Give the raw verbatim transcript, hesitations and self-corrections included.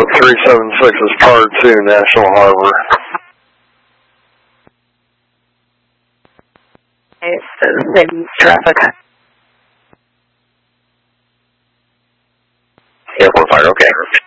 three seven six is Card two, National Harbor. Okay, so same traffic. Airport fire, okay.